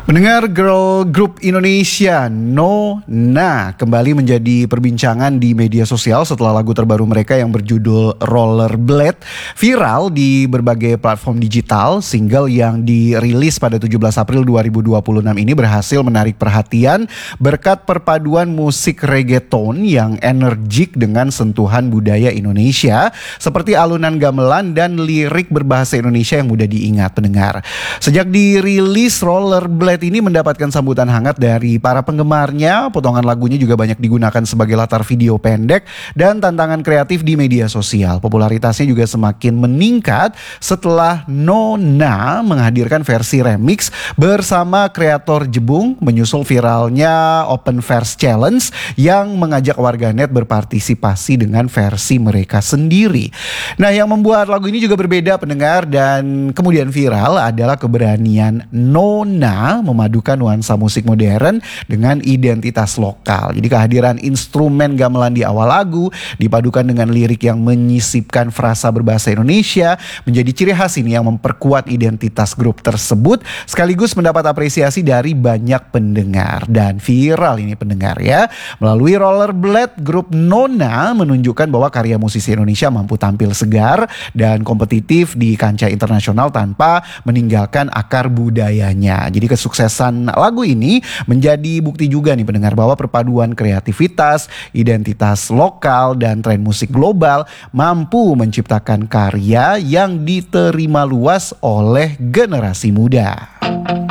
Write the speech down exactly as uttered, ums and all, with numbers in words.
Pendengar, girl group Indonesia Nona kembali menjadi perbincangan di media sosial setelah lagu terbaru mereka yang berjudul Rollerblade viral di berbagai platform digital. Single yang dirilis pada tujuh belas April dua ribu dua puluh enam ini berhasil menarik perhatian berkat perpaduan musik reggaeton yang energik dengan sentuhan budaya Indonesia seperti alunan gamelan dan lirik berbahasa Indonesia yang mudah diingat pendengar. Sejak dirilis, Rollerblade ini mendapatkan sambutan hangat dari para penggemarnya. Potongan lagunya juga banyak digunakan sebagai latar video pendek dan tantangan kreatif di media sosial. Popularitasnya juga semakin meningkat setelah Nona menghadirkan versi remix bersama kreator Jebung menyusul viralnya Open Verse Challenge yang mengajak warganet berpartisipasi dengan versi mereka sendiri. Nah, yang membuat lagu ini juga berbeda pendengar dan kemudian viral adalah keberanian Nona memadukan nuansa musik modern dengan identitas lokal. Jadi kehadiran instrumen gamelan di awal lagu dipadukan dengan lirik yang menyisipkan frasa berbahasa Indonesia menjadi ciri khas ini yang memperkuat identitas grup tersebut sekaligus mendapat apresiasi dari banyak pendengar. Dan viral ini pendengar ya. Melalui Rollerblade, grup Nona menunjukkan bahwa karya musisi Indonesia mampu tampil segar dan kompetitif di kancah internasional tanpa meninggalkan akar budayanya. Jadi kesuksesan lagu ini menjadi bukti juga nih pendengar bahwa perpaduan kreativitas, identitas lokal dan tren musik global mampu menciptakan karya yang diterima luas oleh generasi muda.